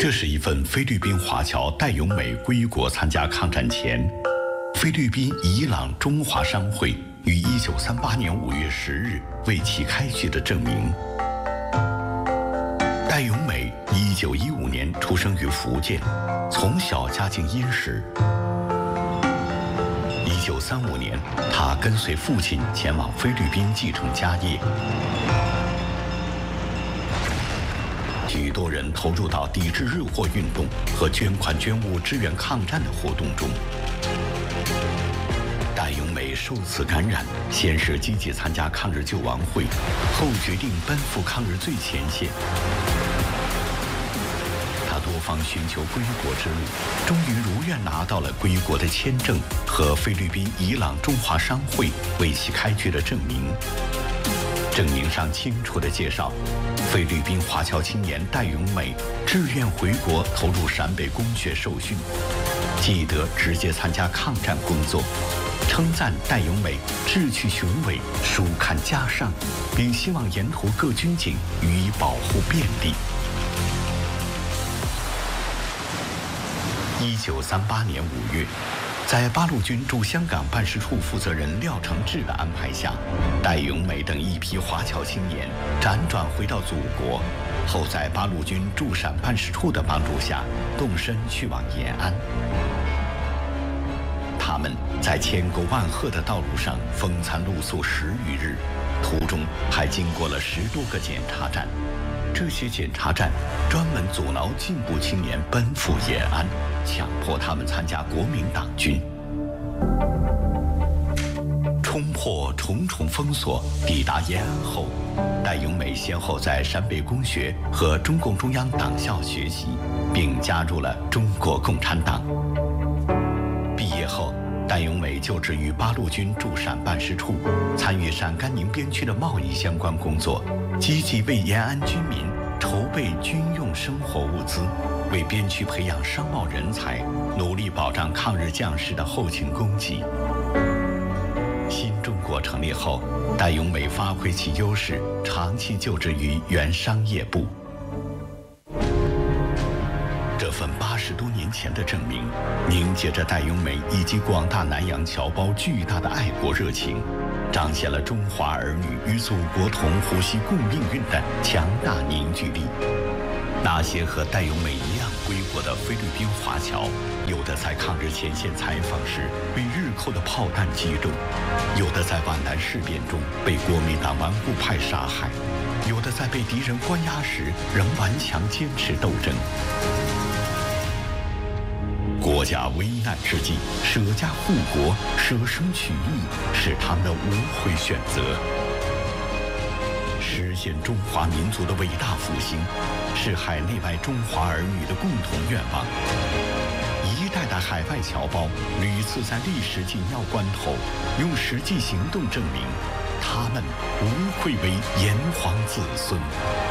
这是一份菲律宾华侨戴永美归国参加抗战前，菲律宾伊朗中华商会于1938年5月10日为其开具的证明。戴永美1915年出生于福建，从小家境殷实。1935年，他跟随父亲前往菲律宾继承家业。许多人投入到抵制日货运动和捐款捐物支援抗战的活动中。戴永美受此感染，先是积极参加抗日救亡会，后决定奔赴抗日最前线。他多方寻求归国之路，终于如愿拿到了归国的签证和菲律宾伊朗中华商会为其开具的证明。证明上清楚地介绍，菲律宾华侨青年戴永美志愿回国投入陕北公学受训，记得直接参加抗战工作，称赞戴永美志趣雄伟，书堪家上，并希望沿途各军警予以保护便利。1938年5月，在八路军驻香港办事处负责人廖承志的安排下，戴永美等一批华侨青年辗转回到祖国，后在八路军驻陕办事处的帮助下，动身去往延安。他们在千沟万壑的道路上风餐露宿10余日，途中还经过了10多个检查站。这些检查站专门阻挠进步青年奔赴延安，强迫他们参加国民党军。冲破重重封锁，抵达延安后，戴永美先后在陕北公学和中共中央党校学习，并加入了中国共产党。毕业后，戴永美就职于八路军驻陕办事处，参与陕甘宁边区的贸易相关工作，积极为延安军民筹备军用生活物资，为边区培养商贸人才，努力保障抗日将士的后勤供给。新中国成立后，戴永美发挥其优势，长期就职于原商业部。这份80多年前的证明，凝结着戴永美以及广大南洋侨胞巨大的爱国热情，彰显了中华儿女与祖国同呼吸共命运的强大凝聚力。那些和戴永美一样归国的菲律宾华侨，有的在抗日前线采访时被日寇的炮弹击中，有的在皖南事变中被国民党顽固派杀害，有的在被敌人关押时仍顽强坚持斗争。国家危难之际，舍家护国、舍生取义是他们的无悔选择。实现中华民族的伟大复兴，是海内外中华儿女的共同愿望。一代代海外侨胞屡次在历史紧要关头，用实际行动证明，他们无愧为炎黄子孙。